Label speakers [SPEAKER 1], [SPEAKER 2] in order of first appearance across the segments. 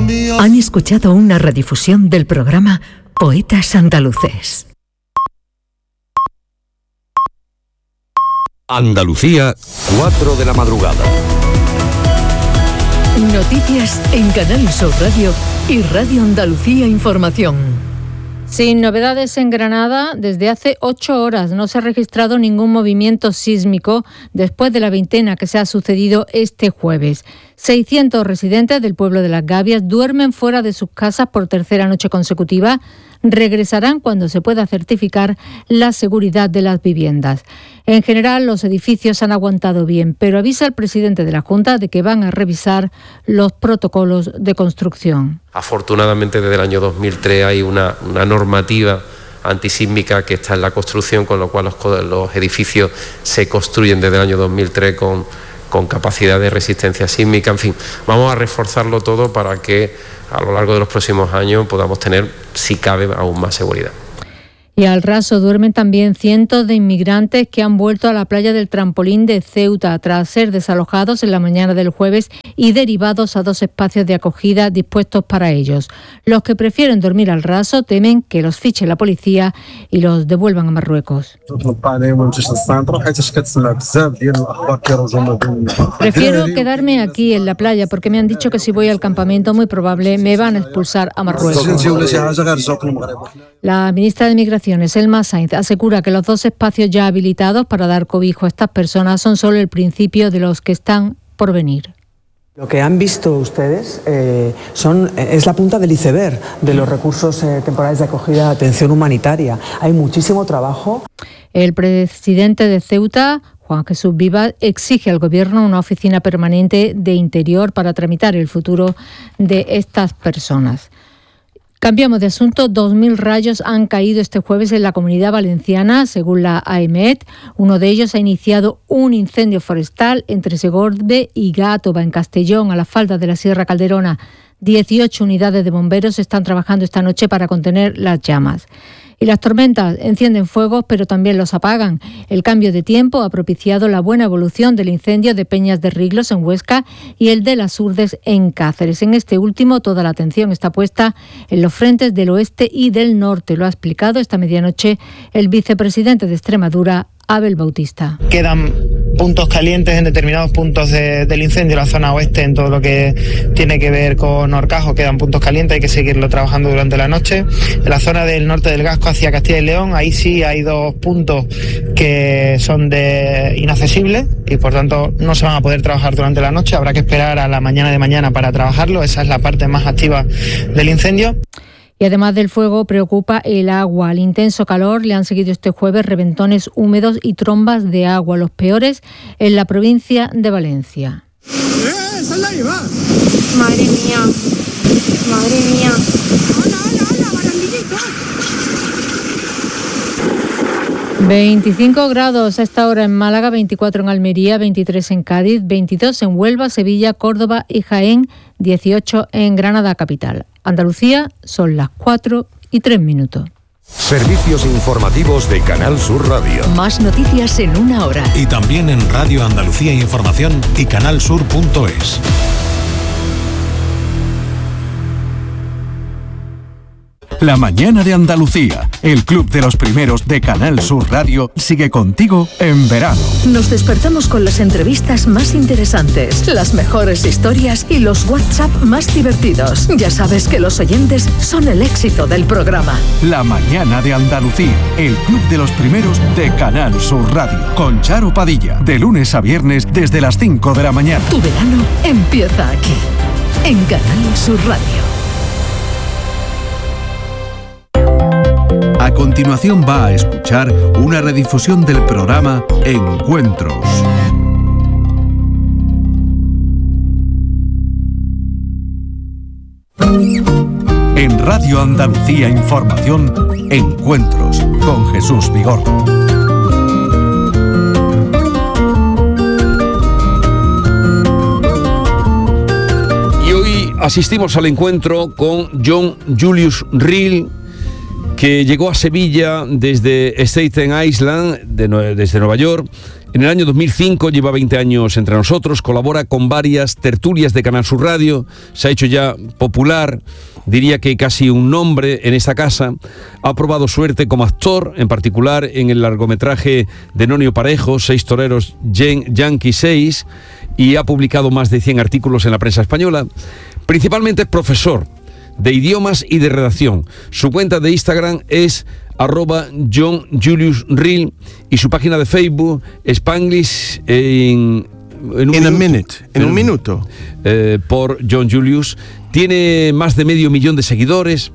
[SPEAKER 1] mía.
[SPEAKER 2] Han escuchado una redifusión del programa Poetas Andaluces.
[SPEAKER 3] Andalucía, 4 de la madrugada.
[SPEAKER 2] Noticias en Canal Sur Radio y Radio Andalucía Información.
[SPEAKER 4] Sin novedades en Granada, desde hace 8 horas no se ha registrado ningún movimiento sísmico después de la veintena que se ha sucedido este jueves. 600 residentes del pueblo de Las Gavias duermen fuera de sus casas por tercera noche consecutiva. Regresarán cuando se pueda certificar la seguridad de las viviendas. En general, los edificios han aguantado bien, pero avisa el presidente de la Junta de que van a revisar los protocolos de construcción.
[SPEAKER 5] Afortunadamente, desde el año 2003 hay una normativa antisísmica que está en la construcción, con lo cual los edificios se construyen desde el año 2003 con capacidad de resistencia sísmica. En fin, vamos a reforzarlo todo para que a lo largo de los próximos años podamos tener, si cabe, aún más seguridad.
[SPEAKER 4] Y al raso duermen también cientos de inmigrantes que han vuelto a la playa del Trampolín de Ceuta tras ser desalojados en la mañana del jueves y derivados a 2 espacios de acogida dispuestos para ellos. Los que prefieren dormir al raso temen que los fiche la policía y los devuelvan a Marruecos. Prefiero quedarme aquí en la playa porque me han dicho que si voy al campamento muy probable me van a expulsar a Marruecos. La ministra de Migraciones, Elma Sainz, asegura que los 2 espacios ya habilitados para dar cobijo a estas personas son solo el principio de los que están por venir.
[SPEAKER 6] Lo que han visto ustedes es la punta del iceberg de los recursos temporales de acogida de atención humanitaria. Hay muchísimo trabajo.
[SPEAKER 4] El presidente de Ceuta, Juan Jesús Vivas, exige al Gobierno una oficina permanente de Interior para tramitar el futuro de estas personas. Cambiamos de asunto. 2.000 rayos han caído este jueves en la Comunidad Valenciana, según la AEMET. Uno de ellos ha iniciado un incendio forestal entre Segorbe y Gátova, en Castellón, a las faldas de la Sierra Calderona. 18 unidades de bomberos están trabajando esta noche para contener las llamas. Y las tormentas encienden fuegos, pero también los apagan. El cambio de tiempo ha propiciado la buena evolución del incendio de Peñas de Riglos en Huesca y el de Las Urdes en Cáceres. En este último, toda la atención está puesta en los frentes del oeste y del norte. Lo ha explicado esta medianoche el vicepresidente de Extremadura, Abel Bautista.
[SPEAKER 7] Quedan puntos calientes en determinados puntos del incendio, la zona oeste, en todo lo que tiene que ver con Horcajo, quedan puntos calientes, hay que seguirlo trabajando durante la noche. En la zona del norte del Gasco hacia Castilla y León, ahí sí hay 2 puntos que son inaccesibles y por tanto no se van a poder trabajar durante la noche, habrá que esperar a la mañana de mañana para trabajarlo, esa es la parte más activa del incendio.
[SPEAKER 4] Y además del fuego, preocupa el agua. Al intenso calor le han seguido este jueves reventones húmedos y trombas de agua, los peores en la provincia de Valencia.
[SPEAKER 8] ¡Esa es la Iva! Madre mía, madre mía. ¡Hola, barandillito!
[SPEAKER 4] 25 grados a esta hora en Málaga, 24 en Almería, 23 en Cádiz, 22 en Huelva, Sevilla, Córdoba y Jaén, 18 en Granada capital. Andalucía, son las 4:03.
[SPEAKER 3] Servicios informativos de Canal Sur Radio.
[SPEAKER 2] Más noticias en 1 hora.
[SPEAKER 9] Y también en Radio Andalucía Información y canalsur.es. La mañana de Andalucía, el club de los primeros de Canal Sur Radio, sigue contigo en verano.
[SPEAKER 2] Nos despertamos con las entrevistas más interesantes, las mejores historias y los WhatsApp más divertidos. Ya sabes que los oyentes son el éxito del programa.
[SPEAKER 9] La mañana de Andalucía, el club de los primeros de Canal Sur Radio, con Charo Padilla, de lunes a viernes desde las 5 de la mañana.
[SPEAKER 2] Tu verano empieza aquí, en Canal Sur Radio.
[SPEAKER 10] A continuación va a escuchar una redifusión del programa Encuentros.
[SPEAKER 9] En Radio Andalucía Información, Encuentros con Jesús Vigorra.
[SPEAKER 3] Y hoy asistimos al encuentro con John Julius Reel, que llegó a Sevilla desde Staten Island, desde Nueva York, En el año 2005 lleva 20 años entre nosotros, colabora con varias tertulias de Canal Sur Radio, se ha hecho ya popular, diría que casi un nombre en esta casa. Ha probado suerte como actor, en particular en el largometraje de Nonio Parejo, 6 toreros Yankee 6, y ha publicado más de 100 artículos en la prensa española. Principalmente es profesor de idiomas y de redacción. Su cuenta de Instagram es @JohnJuliusReal y su página de Facebook Spanglish en un minuto por John Julius. Tiene más de 500 000 de seguidores.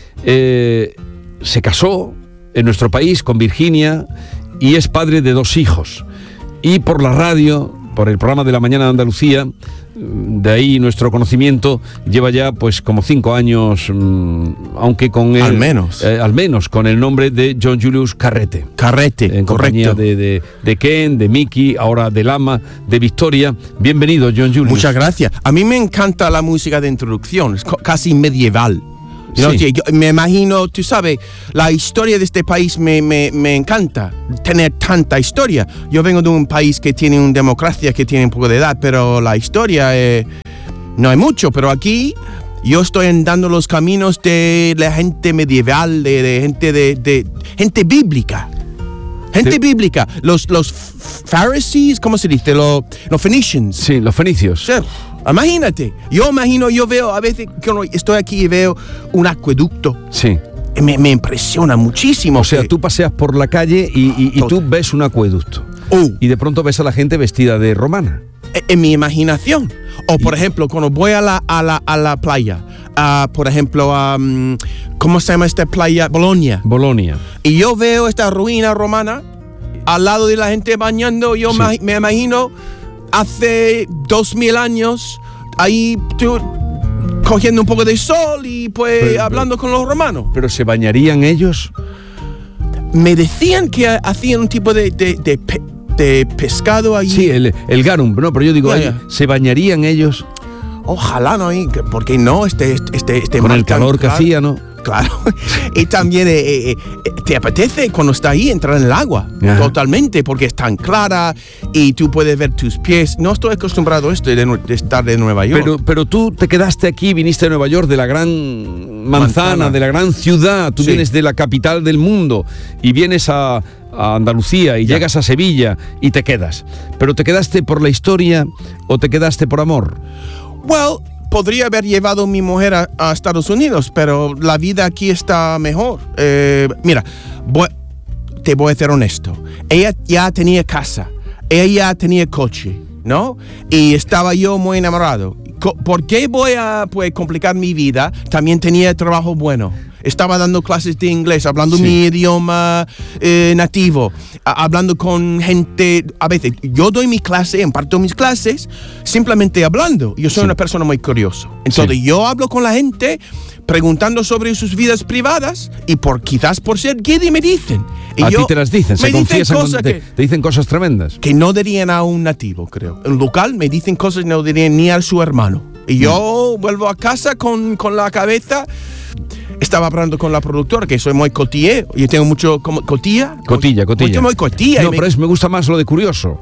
[SPEAKER 3] Se casó en nuestro país con Virginia y es padre de 2 hijos. Y por la radio, por el programa de la mañana de Andalucía, de ahí nuestro conocimiento, lleva ya pues como 5 años, aunque con el, al menos con el nombre de John Julius Carrete, en compañía de Ken, de Miki, ahora de Lama, de Victoria. Bienvenido, John Julius.
[SPEAKER 1] Muchas gracias. A mí me encanta la música de introducción, es casi medieval.
[SPEAKER 3] Sí.
[SPEAKER 1] Yo me imagino, tú sabes, la historia de este país me encanta, tener tanta historia. Yo vengo de un país que tiene una democracia, que tiene un poco de edad, pero la historia no hay mucho. Pero aquí yo estoy andando los caminos de la gente medieval, de gente bíblica. Gente bíblica, los pharisees, ¿cómo se dice? Los Phoenicians.
[SPEAKER 3] Sí, los fenicios.
[SPEAKER 1] Sí. Imagínate, yo veo a veces que estoy aquí y veo un acueducto.
[SPEAKER 3] Sí.
[SPEAKER 1] Me impresiona muchísimo.
[SPEAKER 3] O sea, tú paseas por la calle y tú ves un acueducto. Y de pronto ves a la gente vestida de romana.
[SPEAKER 1] En mi imaginación. O por ejemplo, cuando voy a la playa, por ejemplo, ¿cómo se llama esta playa? Bolonia. Y yo veo esta ruina romana al lado de la gente bañando. Yo me imagino hace 2000 años ahí tú cogiendo un poco de sol y pues hablando con los romanos.
[SPEAKER 3] ¿Pero se bañarían ellos?
[SPEAKER 1] Me decían que hacían un tipo de pescado ahí.
[SPEAKER 3] Sí, el garum, no, pero yo digo, ¿se bañarían ellos?
[SPEAKER 1] Ojalá, ¿no? ¿Por qué no?
[SPEAKER 3] Con el calor que hacía, ¿no?
[SPEAKER 1] Claro. Y también te apetece cuando está ahí entrar en el agua.
[SPEAKER 3] Ajá.
[SPEAKER 1] Totalmente, porque es tan clara y tú puedes ver tus pies. No estoy acostumbrado a esto de estar de Nueva York.
[SPEAKER 3] Pero tú te quedaste aquí, viniste de Nueva York, de la gran manzana, de la gran ciudad. Tú vienes de la capital del mundo y vienes a Andalucía y llegas a Sevilla y te quedas. ¿Pero te quedaste por la historia o te quedaste por amor?
[SPEAKER 1] Well, podría haber llevado a mi mujer a Estados Unidos, pero la vida aquí está mejor. Mira, te voy a ser honesto. Ella ya tenía casa, ella ya tenía coche, ¿no? Y estaba yo muy enamorado. ¿Por qué voy a complicar mi vida? También tenía trabajo bueno. Estaba dando clases de inglés, hablando mi idioma nativo, hablando con gente. A veces yo doy mi clase, imparto mis clases, simplemente hablando. Yo soy una persona muy curiosa. Entonces yo hablo con la gente, preguntando sobre sus vidas privadas y quizás por ser guiri me dicen. Y
[SPEAKER 3] a ti te las dicen, se confiesan cuando te dicen cosas tremendas.
[SPEAKER 1] Que no dirían a un nativo, creo. En local me dicen cosas que no dirían ni a su hermano. Y yo vuelvo a casa con la cabeza. Estaba hablando con la productora, que soy muy cotilleo. Yo tengo mucho cotilla.
[SPEAKER 3] Cotilla.
[SPEAKER 1] Muy cotilla.
[SPEAKER 3] No, pero me gusta más lo de curioso.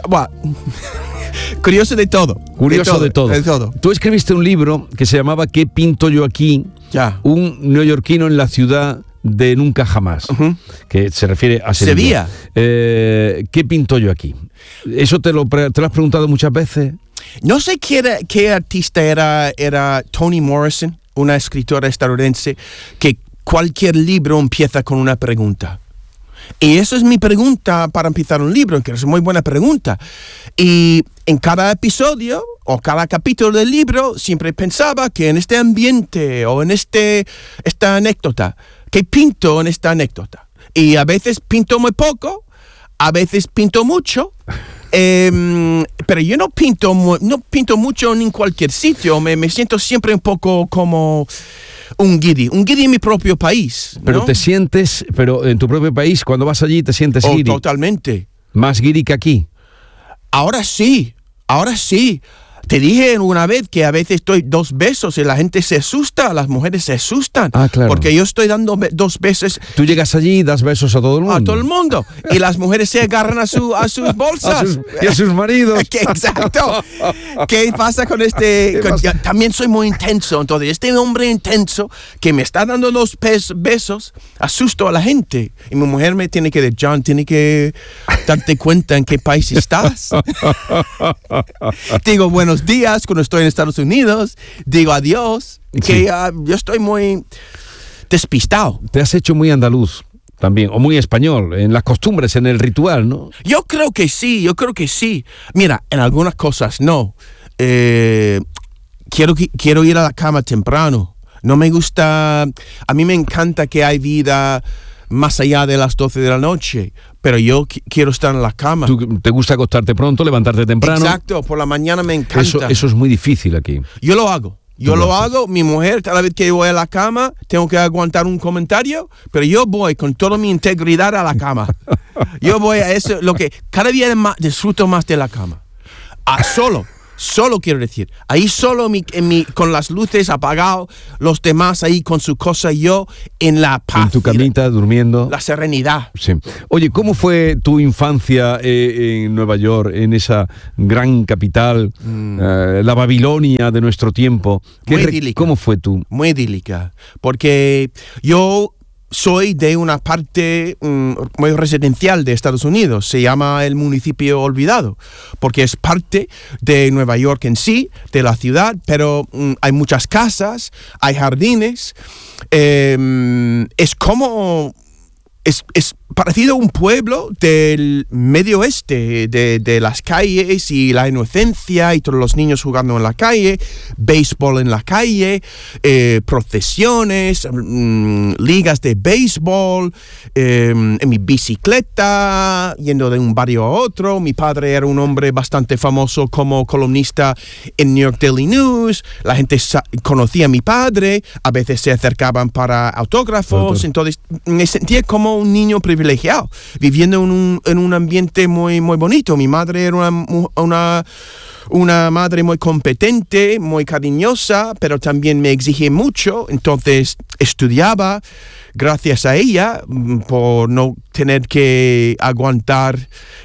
[SPEAKER 1] Curioso de todo.
[SPEAKER 3] Curioso de todo. Tú escribiste un libro que se llamaba ¿Qué pinto yo aquí? Un neoyorquino en la ciudad de nunca jamás, que se refiere a Sevilla. ¿Qué pinto yo aquí? ¿Eso te lo has preguntado muchas veces?
[SPEAKER 1] No sé qué artista era Toni Morrison, una escritora estadounidense, que cualquier libro empieza con una pregunta. Y eso es mi pregunta para empezar un libro, que es una muy buena pregunta. Y en cada episodio o cada capítulo del libro siempre pensaba que en este ambiente o en esta anécdota, ¿qué pinto en esta anécdota? Y a veces pinto muy poco, a veces pinto mucho. Pero yo no pinto mucho en cualquier sitio. Me siento siempre un poco como un guiri en mi propio país, ¿no?
[SPEAKER 3] Pero te sientes, en tu propio país, cuando vas allí te sientes guiri.
[SPEAKER 1] Totalmente.
[SPEAKER 3] Más guiri que aquí.
[SPEAKER 1] Ahora sí. Te dije una vez que a veces estoy 2 besos y la gente se asusta, las mujeres se asustan.
[SPEAKER 3] Claro.
[SPEAKER 1] Porque yo estoy dando 2 besos.
[SPEAKER 3] Tú llegas allí y das besos a todo el mundo.
[SPEAKER 1] A todo el mundo. Y las mujeres se agarran a sus bolsas.
[SPEAKER 3] Y a sus maridos.
[SPEAKER 1] Exacto. ¿Qué pasa con también soy muy intenso. Entonces, este hombre intenso que me está dando 2 besos, asusto a la gente. Y mi mujer me tiene que decir, John, tiene que darte cuenta en qué país estás. Digo buenos días cuando estoy en Estados Unidos, digo adiós, que yo estoy muy despistado.
[SPEAKER 3] Te has hecho muy andaluz también, o muy español, en las costumbres, en el ritual, ¿no?
[SPEAKER 1] Yo creo que sí. Mira, en algunas cosas no. Quiero ir a la cama temprano. No me gusta, a mí me encanta que hay vida más allá de las 12 de la noche, pero yo quiero estar en la cama.
[SPEAKER 3] ¿Te gusta acostarte pronto, levantarte temprano?
[SPEAKER 1] Exacto, por la mañana me encanta.
[SPEAKER 3] Eso es muy difícil aquí.
[SPEAKER 1] Yo lo hago. Mi mujer, cada vez que voy a la cama, tengo que aguantar un comentario, pero yo voy con toda mi integridad a la cama. Yo voy a eso, cada día disfruto más de la cama. Solo quiero decir, ahí solo con las luces apagadas, los demás ahí con su cosa, yo en la paz.
[SPEAKER 3] En tu camita, durmiendo.
[SPEAKER 1] La serenidad.
[SPEAKER 3] Sí. Oye, ¿cómo fue tu infancia en Nueva York, en esa gran capital, la Babilonia de nuestro tiempo?
[SPEAKER 1] Muy idílica.
[SPEAKER 3] ¿Cómo fue tú?
[SPEAKER 1] Muy idílica, porque yo soy de una parte muy residencial de Estados Unidos. Se llama el municipio olvidado, porque es parte de Nueva York en sí, de la ciudad, pero hay muchas casas, hay jardines. Es como... Es parecido a un pueblo del medio oeste, de las calles y la inocencia y todos los niños jugando en la calle, béisbol en la calle, procesiones, ligas de béisbol, en mi bicicleta, yendo de un barrio a otro. Mi padre era un hombre bastante famoso como columnista en New York Daily News. La gente conocía a mi padre, a veces se acercaban para autógrafos. Entonces me sentía como un niño privilegiado, viviendo en un ambiente muy, muy bonito. Mi madre era una madre muy competente, muy cariñosa, pero también me exigía mucho. Entonces estudiaba gracias a ella, por no tener que aguantar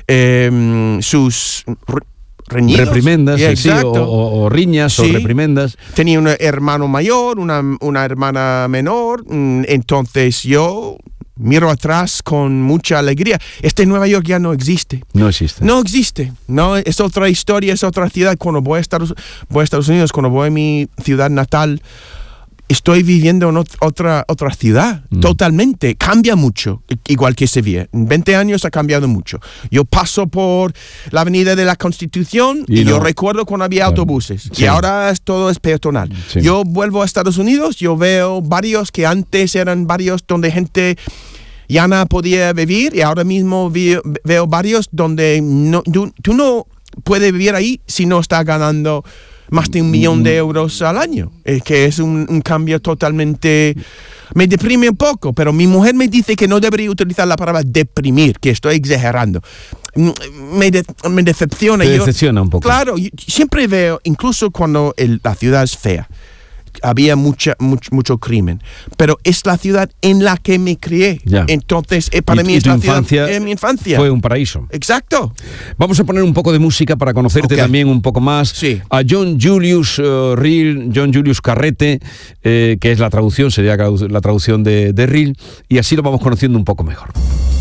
[SPEAKER 1] sus reñidos.
[SPEAKER 3] Reprimendas, sí, o riñas, sí. O reprimendas.
[SPEAKER 1] Tenía un hermano mayor, una hermana menor. Entonces yo miro atrás con mucha alegría. Nueva York ya no existe.
[SPEAKER 3] No existe.
[SPEAKER 1] No existe. No, es otra historia, es otra ciudad. Cuando voy a Estados Unidos, cuando voy a mi ciudad natal, estoy viviendo en otra ciudad. Totalmente. Cambia mucho, igual que Sevilla. En 20 años ha cambiado mucho. Yo paso por la Avenida de la Constitución y yo recuerdo cuando había autobuses. Sí. Y ahora todo es peatonal. Sí. Yo vuelvo a Estados Unidos, yo veo barrios que antes eran barrios donde gente ya no podía vivir, y ahora mismo veo barrios donde tú no puedes vivir ahí si no estás ganando más de $1 millón de euros al año. Que es un cambio totalmente... Me deprime un poco, pero mi mujer me dice que no debería utilizar la palabra deprimir, que estoy exagerando. Me decepciona.
[SPEAKER 3] Te decepciona un poco.
[SPEAKER 1] Claro, yo siempre veo, incluso cuando la ciudad es fea, había mucho crimen, pero es la ciudad en la que me crié. Ya. Entonces, para mí es la ciudad, mi infancia.
[SPEAKER 3] Fue un paraíso.
[SPEAKER 1] Exacto.
[SPEAKER 3] Vamos a poner un poco de música para conocerte también un poco más.
[SPEAKER 1] Sí.
[SPEAKER 3] A John Julius Reel, John Julius Carrete, que es la traducción, sería la traducción de Reel, y así lo vamos conociendo un poco mejor.